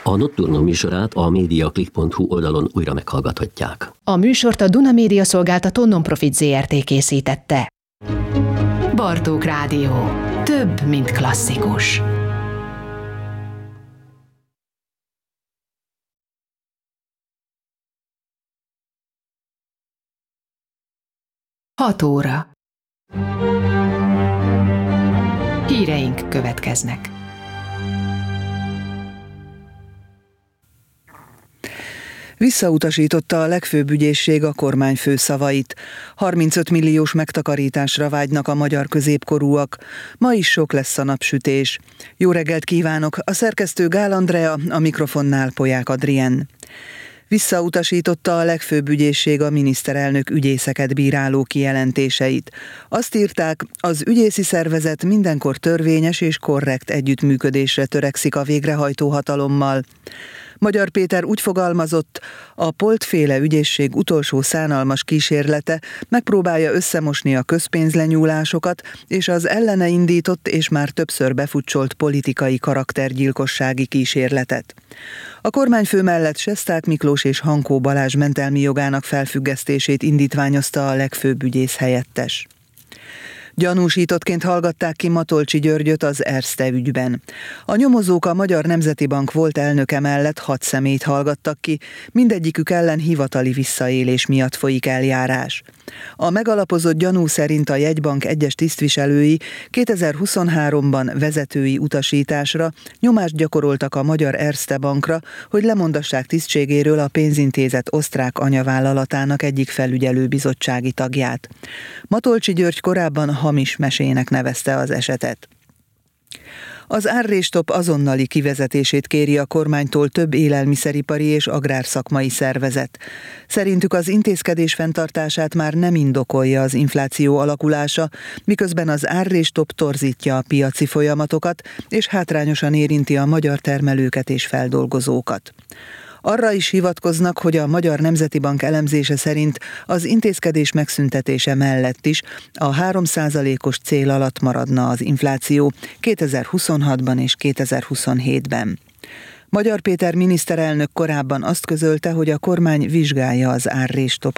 A Nocturno műsorát a mediaclick.hu oldalon újra meghallgathatják. A műsort a Duna Média Szolgáltató Non-Profit Zrt. Készítette. Bartók Rádió. Több, mint klasszikus. Hat óra. Híreink következnek. Visszautasította a legfőbb ügyészség a kormányfő szavait. 35 milliós megtakarításra vágynak a magyar középkorúak. Ma is sok lesz a napsütés. Jó reggelt kívánok! A szerkesztő Gál Andrea, a mikrofonnál Polyák Adrien. Visszautasította a legfőbb ügyészség a miniszterelnök ügyészeket bíráló kijelentéseit. Azt írták, az ügyészi szervezet mindenkor törvényes és korrekt együttműködésre törekszik a végrehajtó hatalommal. Magyar Péter úgy fogalmazott, a Polt-féle ügyészség utolsó szánalmas kísérlete megpróbálja összemosni a közpénzlenyúlásokat és az ellene indított és már többször befutcsolt politikai karaktergyilkossági kísérletet. A kormányfő mellett Sesták Miklós és Hankó Balázs mentelmi jogának felfüggesztését indítványozta a legfőbb ügyész helyettes. Gyanúsítottként hallgatták ki Matolcsy Györgyöt az Erste ügyben. A nyomozók a Magyar Nemzeti Bank volt elnöke mellett 6 személyt hallgattak ki, mindegyikük ellen hivatali visszaélés miatt folyik eljárás. A megalapozott gyanú szerint a jegybank egyes tisztviselői 2023-ban vezetői utasításra nyomást gyakoroltak a Magyar Erste Bankra, hogy lemondassák tisztségéről a pénzintézet osztrák anyavállalatának egyik felügyelőbizottsági tagját. Matolcsy György korábban hamis mesének nevezte az esetet. Az árréstop azonnali kivezetését kéri a kormánytól több élelmiszeripari és agrárszakmai szervezet. Szerintük az intézkedés fenntartását már nem indokolja az infláció alakulása, miközben az árréstop torzítja a piaci folyamatokat és hátrányosan érinti a magyar termelőket és feldolgozókat. Arra is hivatkoznak, hogy a Magyar Nemzeti Bank elemzése szerint az intézkedés megszüntetése mellett is a 3%-os cél alatt maradna az infláció 2026-ban és 2027-ben. Magyar Péter miniszterelnök korábban azt közölte, hogy a kormány vizsgálja az árréstop